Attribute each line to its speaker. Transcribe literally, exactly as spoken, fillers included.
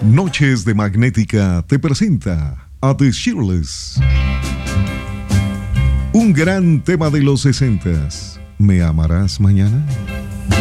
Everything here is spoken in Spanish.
Speaker 1: Noches de Magnética te presenta a The Shirley's. Un gran tema de los sesentas. ¿Me amarás mañana?